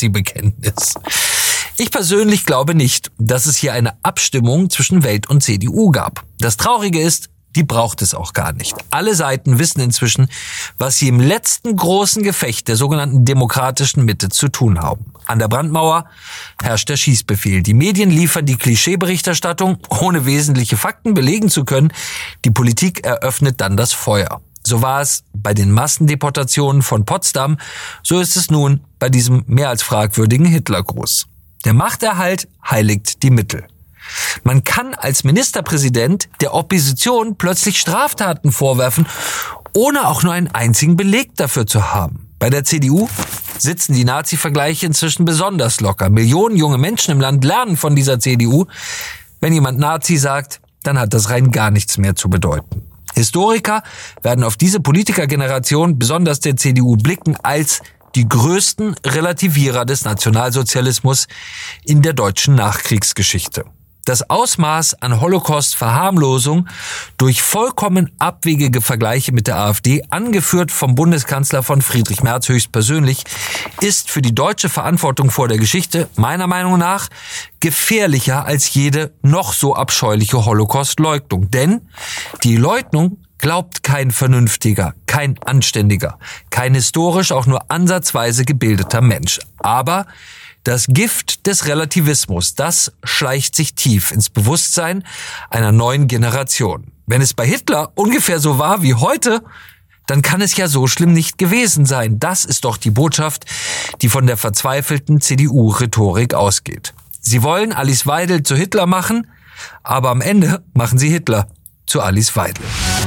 Partybekenntnis. Ich persönlich glaube nicht, dass es hier eine Abstimmung zwischen Welt und CDU gab. Das Traurige ist, die braucht es auch gar nicht. Alle Seiten wissen inzwischen, was sie im letzten großen Gefecht der sogenannten demokratischen Mitte zu tun haben. An der Brandmauer herrscht der Schießbefehl. Die Medien liefern die Klischeeberichterstattung, ohne wesentliche Fakten belegen zu können. Die Politik eröffnet dann das Feuer. So war es bei den Massendeportationen von Potsdam, so ist es nun bei diesem mehr als fragwürdigen Hitlergruß. Der Machterhalt heiligt die Mittel. Man kann als Ministerpräsident der Opposition plötzlich Straftaten vorwerfen, ohne auch nur einen einzigen Beleg dafür zu haben. Bei der CDU sitzen die Nazi-Vergleiche inzwischen besonders locker. Millionen junge Menschen im Land lernen von dieser CDU. Wenn jemand Nazi sagt, dann hat das rein gar nichts mehr zu bedeuten. Historiker werden auf diese Politikergeneration, besonders der CDU, blicken als die größten Relativierer des Nationalsozialismus in der deutschen Nachkriegsgeschichte. Das Ausmaß an Holocaust-Verharmlosung durch vollkommen abwegige Vergleiche mit der AfD, angeführt vom Bundeskanzler von Friedrich Merz höchstpersönlich, ist für die deutsche Verantwortung vor der Geschichte meiner Meinung nach gefährlicher als jede noch so abscheuliche Holocaust-Leugnung. Denn die Leugnung glaubt kein Vernünftiger, kein Anständiger, kein historisch auch nur ansatzweise gebildeter Mensch. Aber das Gift des Relativismus, das schleicht sich tief ins Bewusstsein einer neuen Generation. Wenn es bei Hitler ungefähr so war wie heute, dann kann es ja so schlimm nicht gewesen sein. Das ist doch die Botschaft, die von der verzweifelten CDU-Rhetorik ausgeht. Sie wollen Alice Weidel zu Hitler machen, aber am Ende machen sie Hitler zu Alice Weidel.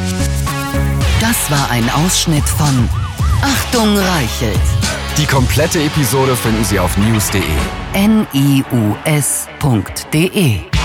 Das war ein Ausschnitt von Achtung Reichelt. Die komplette Episode finden Sie auf news.de. NIUS.de